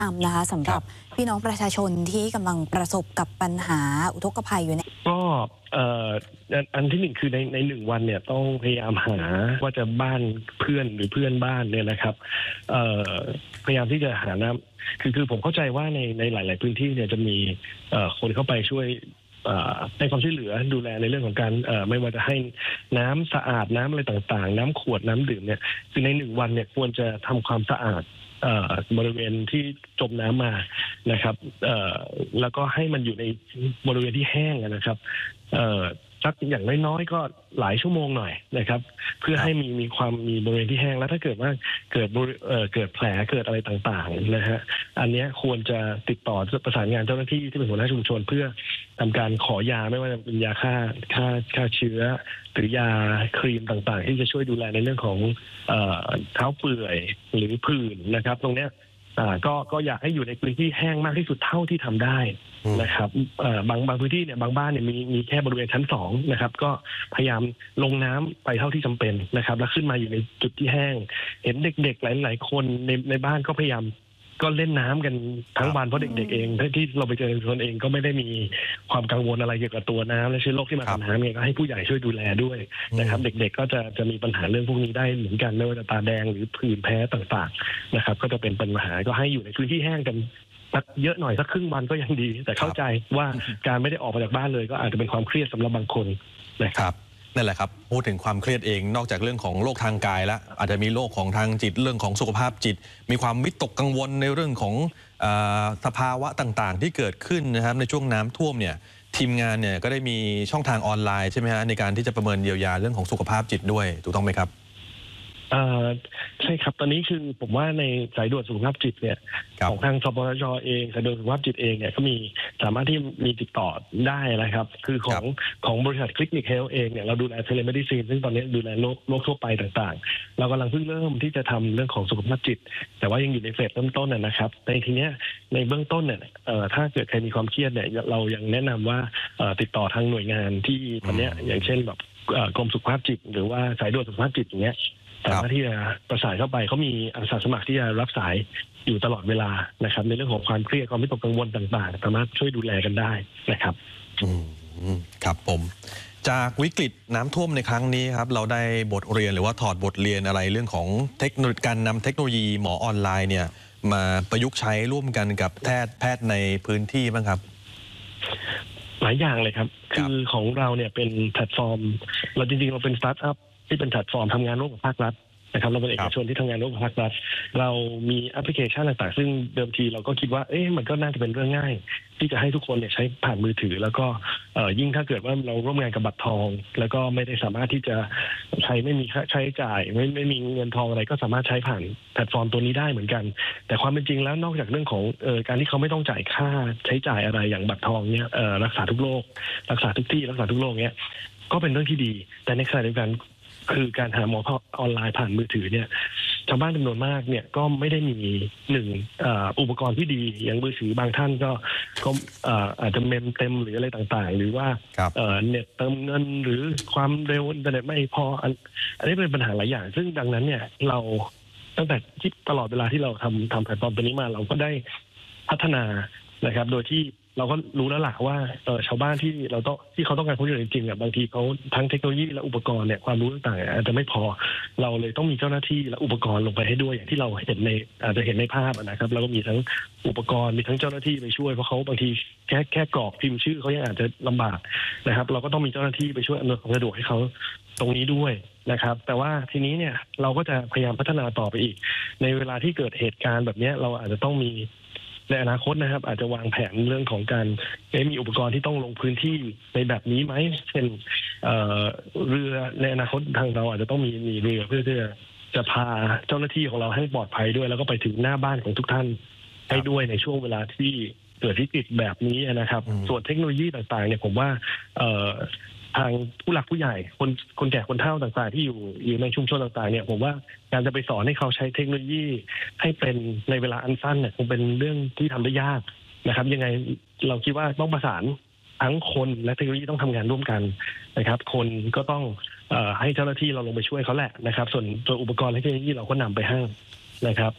นำนะคะสำหรับพี่น้องประชาชนที่กำลังประสบกับปัญหาอุทกภัยอยู่ในก็อันที่หนึ่งคือในหนึ่งวันเนี่ยต้องพยายามหาว่าจะบ้านเพื่อนหรือเพื่อนบ้านเนี่ยนะครับพยายามที่จะหาน้ำคือผมเข้าใจว่าในหลาย ๆพื้นที่เนี่ยจะมีคนเข้าไปช่วยให้ความช่วยเหลือดูแลในเรื่องของการไม่ว่าจะให้น้ำสะอาดน้ำอะไรต่างๆน้ำขวดน้ำดื่มเนี่ยคือในหนึ่งวันเนี่ยควรจะทำความสะอาดบริเวณที่จมน้ำมานะครับแล้วก็ให้มันอยู่ในบริเวณที่แห้งนะครับสักอย่างน้อยๆก็หลายชั่วโมงหน่อยนะครับเพื่อให้มีบริเวณที่แห้งแล้วถ้าเกิดว่าเกิดแผลเกิดอะไรต่างๆนะฮะอันนี้ควรจะติดต่อประสานงานเจ้าหน้าที่ที่เป็นหัวหน้าชุมชนเพื่อทำการขอยาไม่ว่าจะเป็นยาฆ่าเชื้อหรือยาครีมต่างๆที่จะช่วยดูแลในเรื่องของเท้าเปื่อยหรือผื่นนะครับตรงเนี้ยก็อยากให้อยู่ในพื้นที่แห้งมากที่สุดเท่าที่ทำได้นะครับบางพื้นที่เนี่ยบางบ้านเนี่ยมีแค่บริเวณชั้น2นะครับก็พยายามลงน้ำไปเท่าที่จำเป็นนะครับแล้วขึ้นมาอยู่ในจุดที่แห้งเห็นเด็กๆหลายๆคนในบ้านก็พยายามก็เล่นน้ำกันทั้งวันเพราะเด็กๆเองที่เราไปเจอคนเองก็ไม่ได้มีความกังวลอะไรเกี่ยวกับตัวน้ำและเชื้อโรคที่มากับน้ำเนี่ยก็ให้ผู้ใหญ่ช่วยดูแลด้วยนะครับเด็กๆก็จะมีปัญหาเรื่องพวกนี้ได้เหมือนกันไม่ว่าจะตาแดงหรือผื่นแพ้ต่างๆนะครับก็จะเป็นปัญหาก็ให้อยู่ในพื้นที่แห้งกันเยอะหน่อยสักครึ่งวันก็ยังดีแต่เข้าใจว่าการไม่ได้ออกมาจากบ้านเลยก็อาจจะเป็นความเครียดสำหรับบางคนนะครับนั่นแหละครับพูดถึงความเครียดเองนอกจากเรื่องของโรคทางกายแล้วอาจจะมีโรคของทางจิตเรื่องของสุขภาพจิตมีความวิตกกังวลในเรื่องของสภาวะต่างๆที่เกิดขึ้นนะครับในช่วงน้ำท่วมเนี่ยทีมงานเนี่ยก็ได้มีช่องทางออนไลน์ใช่ไหมฮะในการที่จะประเมินเยียวยาเรื่องของสุขภาพจิตด้วยถูกต้องไหมครับใช่ครับตอนนี้คือผมว่าในสายด่วนสุขภาพจิตเนี่ยของทางสปสช.เองสายด่วนสุขภาพจิตเองเนี่ยก็มีสามารถที่มีติดต่อได้นะครับคือของบริษัทคลินิกเฮลท์เองเนี่ยเราดูแลเทเลเมดิซีนซึ่งตอนนี้ดูแลโรคทั่วไปต่างๆเรากำลังเพิ่งเริ่มที่จะทำเรื่องของสุขภาพจิตแต่ว่ายังอยู่ในเฟสเริ่มต้นนะครับในทีเนี้ยในเบื้องต้นเนี่ยถ้าเกิดใครมีความเครียดเนี่ยเรายังแนะนำว่าติดต่อทางหน่วยงานที่ตอนนี้อย่างเช่นแบบกรมสุขภาพจิตหรือว่าสายด่วนสุขภาพจิตอย่างเงี้ยสามารถที่จะประสานเข้าไปเขามีอาสาสมัครที่จะรับสายอยู่ตลอดเวลานะครับในเรื่องของความเครียดความวิตกกังวลต่างๆสามารถช่วยดูแลกันได้นะครับครับผมจากวิกฤตน้ำท่วมในครั้งนี้ครับเราได้บทเรียนหรือว่าถอดบทเรียนอะไรเรื่องของเทคโนโลยีการนำเทคโนโลยีหมอออนไลน์เนี่ยมาประยุกต์ใช้ร่วมกันกับแพทย์ในพื้นที่บ้างครับหลายอย่างเลยครับคือของเราเนี่ยเป็นแพลตฟอร์มเราจริงๆเราเป็นสตาร์ทอัพที่เป็นแพลตฟอร์มทำงานร่วมกับภาครัฐนะครับเราเป็นเอกชนที่ทำงานร่วมกับภาครัฐเรามีแอปพลิเคชันต่างๆซึ่งเดิมทีเราก็คิดว่ามันก็น่าจะเป็นเรื่องง่ายที่จะให้ทุกคนเนี่ยใช้ผ่านมือถือแล้วก็ยิ่งถ้าเกิดว่าเราร่วมงานกับบัตรทองแล้วก็ไม่ได้สามารถที่จะใช้ไม่มีค่าใช้จ่ายไม่มีเงินทองอะไรก็สามารถใช้ผ่านแพลตฟอร์มตัวนี้ได้เหมือนกันแต่ความเป็นจริงแล้วนอกจากเรื่องของการที่เขาไม่ต้องจ่ายค่าใช้จ่ายอะไรอย่างบัตรทองเนี่ยรักษาทุกโรครักษาทุกที่รักษาทุกโรคเนี่ยก็เป็นเรื่องที่ดีแต่ในขณะเดียวกันคือการหาหมอออนไลน์ผ่านมือถือเนี่ยชาวบ้านจำนวนมากเนี่ยก็ไม่ได้มีอุปกรณ์ที่ดีอย่างมือถือบางท่านก็อาจจะเมมเต็มหรืออะไรต่างๆหรือว่าเน็ตเติมเงินหรือความเร็วอินเทอร์เน็ตไม่พออันนี้เป็นปัญหาหลายอย่างซึ่งดังนั้นเนี่ยเราตั้งแต่ที่ตลอดเวลาที่เราทำแพลตฟอร์มตัวนี้มาเราก็ได้พัฒนานะครับโดยที่เราก็รู้แล้วล่ะว่าชาวบ้านที่เขาต้องการความช่วยเหลือจริงๆบางทีเขาทั้งเทคโนโลยีและอุปกรณ์เนี่ยความรู้ต่างๆอาจจะไม่พอเราเลยต้องมีเจ้าหน้าที่และอุปกรณ์ลงไปให้ด้วยอย่างที่เราเห็นอาจจะเห็นในภาพนะครับแล้วก็มีทั้งอุปกรณ์มีทั้งเจ้าหน้าที่ไปช่วยเพราะเขาบางทีแค่กรอกพิมพ์ชื่อเขายังอาจจะลำบากนะครับเราก็ต้องมีเจ้าหน้าที่ไปช่วยอำนวยความสะดวกให้เขาตรงนี้ด้วยนะครับแต่ว่าทีนี้เนี่ยเราก็จะพยายามพัฒนาต่อไปอีกในเวลาที่เกิดเหตุการณ์แบบนี้เราอาจจะต้องมีในอนาคตนะครับอาจจะวางแผนเรื่องของการมีอุปกรณ์ที่ต้องลงพื้นที่ในแบบนี้ไหมเช่นเรือในอนาคตทางเราอาจจะต้องมีเรือเพื่อที่จะพาเจ้าหน้าที่ของเราให้ปลอดภัยด้วยแล้วก็ไปถึงหน้าบ้านของทุกท่านให้ด้วยในช่วงเวลาที่เกิดวิกฤตแบบนี้นะครับส่วนเทคโนโลยีต่างๆเนี่ยผมว่าทางผู้หลักผู้ใหญ่คนแก่คนเฒ่าต่างๆที่อยู่ในชุมชนต่างๆเนี่ยผมว่าการจะไปสอนให้เขาใช้เทคโนโลยีให้เป็นในเวลาอันสั้นเนี่ยคงเป็นเรื่องที่ทำได้ยากนะครับยังไงเราคิดว่าต้องประสานทั้งคนและเทคโนโลยีต้องทำงานร่วมกันนะครับคนก็ต้องให้เจ้าหน้าที่เราลงไปช่วยเขาแหละนะครับส่วนอุปกรณ์และเทคโนโลยีเราก็นำไปให้นะครับ